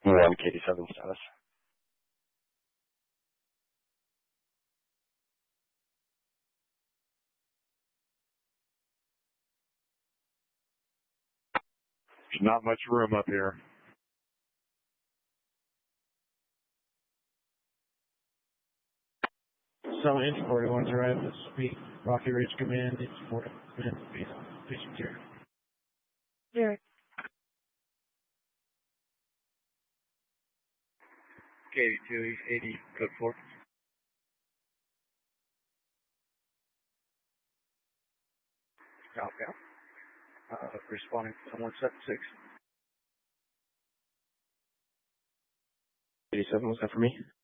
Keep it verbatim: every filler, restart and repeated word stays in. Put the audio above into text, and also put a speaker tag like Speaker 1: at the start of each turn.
Speaker 1: one K D seven status.
Speaker 2: There's not much room up here.
Speaker 3: Summit Inch forty-one to right, speak. Rocky Ridge Command, it's forty. Please secure.
Speaker 4: Derek.
Speaker 5: K eighty-two, eighty, code four. Southbound. Uh, responding to one seven six.
Speaker 1: eighty-seven, was that for me?